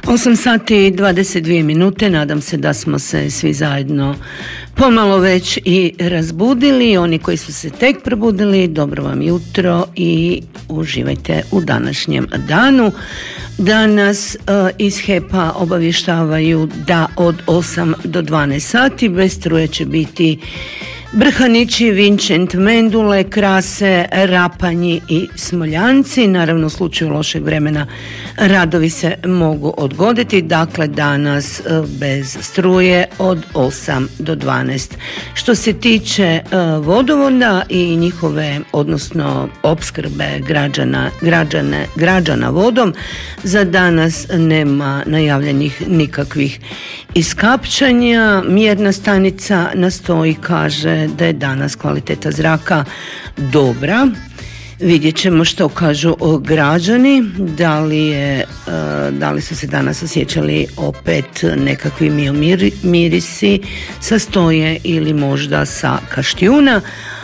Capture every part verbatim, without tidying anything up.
osam sati i dvadeset dvije minute, nadam se da smo se svi zajedno pomalo već i razbudili. Oni koji su se tek probudili, dobro vam jutro i uživajte u današnjem danu. Danas uh, iz H E P-a obavještavaju da od osam do dvanaest sati bez struje će biti Brhanići, Vinčent, Mendule, Krase, Rapanji i Smoljanci. Naravno, u slučaju lošeg vremena radovi se mogu odgoditi, dakle danas bez struje od osam do dvanaest. Što se tiče vodovoda i njihove, odnosno opskrbe građana, građane, građana vodom, za danas nema najavljenih nikakvih iskapčanja. Mjerna stanica na stoji kaže da je danas kvaliteta zraka dobra. Vidjet ćemo što kažu građani, da li, je, da li su se danas osjećali opet nekakvi mirisi sa stoje ili možda sa Kaštijuna.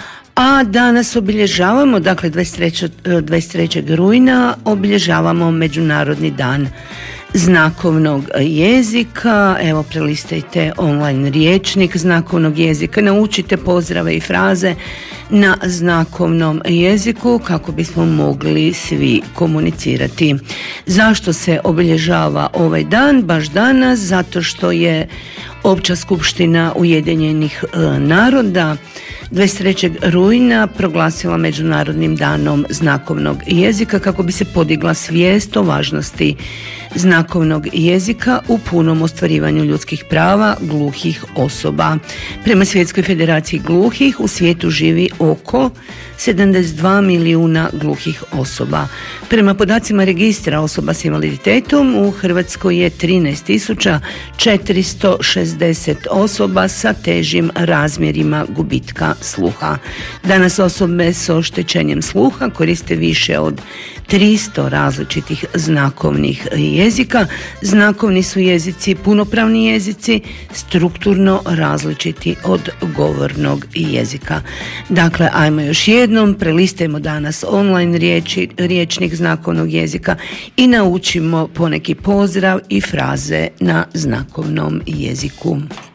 A danas obilježavamo, dakle dvadeset trećeg rujna obilježavamo Međunarodni dan znakovnog jezika. Evo, prelistajte online rječnik znakovnog jezika, naučite pozdrave i fraze na znakovnom jeziku kako bismo mogli svi komunicirati. Zašto se obilježava ovaj dan baš danas? Zato što je Opća skupština Ujedinjenih naroda dvadeset trećeg rujna proglasila Međunarodnim danom znakovnog jezika kako bi se podigla svijest o važnosti znakovnog jezika u punom ostvarivanju ljudskih prava gluhih osoba. Prema Svjetskoj federaciji gluhih u svijetu živi oko sedamdeset dva milijuna gluhih osoba. Prema podacima registra osoba s invaliditetom u Hrvatskoj je trinaest tisuća četiristo šezdeset osoba sa težim razmjerima gubitka sluha. Danas osobe s oštećenjem sluha koriste više od tristo različitih znakovnih jezika. Znakovni su jezici punopravni jezici, strukturno različiti od govornog jezika. Dakle, ajmo još jednom, prelistajmo danas online riječi, riječnik znakovnog jezika i naučimo poneki pozdrav i fraze na znakovnom jeziku.